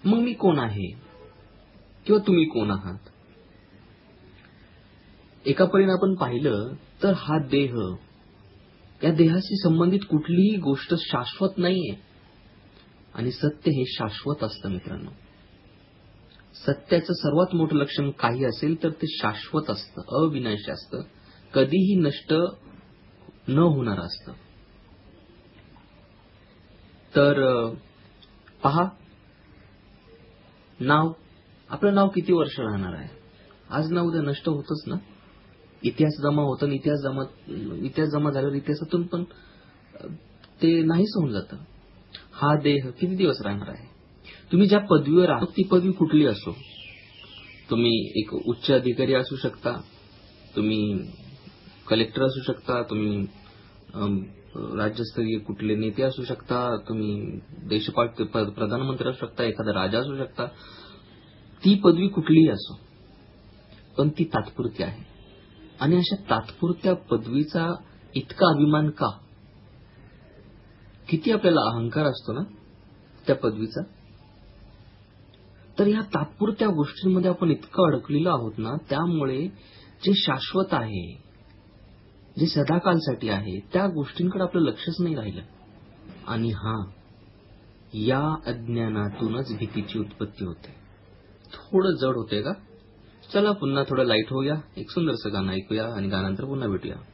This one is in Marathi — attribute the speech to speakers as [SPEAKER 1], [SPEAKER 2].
[SPEAKER 1] मग मी कोण आहे किंवा तुम्ही कोण आहात? एका परीने आपण पाहिलं तर हा देह, या देहाशी संबंधित कुठलीही गोष्ट शाश्वत नाहीये आणि सत्य हे शाश्वत असतं मित्रांनो. सत्याचं सर्वात मोठं लक्षण काही असेल तर ते शाश्वत असतं, अविनाशी असतं, कधीही नष्ट न होणार असतं. तर पहा, नाव, आपलं नाव किती वर्ष राहणार आहे? आज ना उद्या नष्ट होतच ना. इतिहास जमा होतं, इतिहास जमा झाल्यावर इतिहासातून पण ते नाहीच होऊन जातं. हा देह किती दिवस राहणार आहे? तुम्ही ज्या पदवीवर आहात ती पदवी कुठली असो, तुम्ही एक उच्च अधिकारी असू शकता, तुम्ही कलेक्टर असू शकता, तुम्ही राज्यस्तरीय कुठले नेते असू शकता, तुम्ही देशपाल प्रधानमंत्री असू शकता, एखादा राजा असू शकता, ती पदवी कुठलीही असो, पण ती तात्पुरती आहे. आणि अशा तात्पुरत्या पदवीचा इतका अभिमान का? किती आपल्याला अहंकार असतो ना त्या पदवीचा. तर या तात्पुरत्या गोष्टींमध्ये आपण इतकं अडकलेलो आहोत ना, त्यामुळे जे शाश्वत आहे, जे सदाकालसाठी आहे, त्या गोष्टींकडे आपलं लक्षच नाही राहिलं. आणि या अज्ञानातूनच भीतीची उत्पत्ती होते. थोडं जड होते का? चला पुन्हा थोडं लाईट होऊया, एक सुंदरसं गाणं ऐकूया आणि गाण्यानंतर पुन्हा भेटूया.